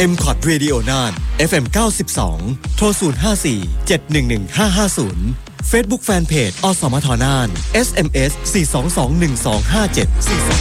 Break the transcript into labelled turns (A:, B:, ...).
A: M-Cot Radio น่าน FM 92โทร054 711 550 Facebook Fanpage อสมทน่าน SMS 4221257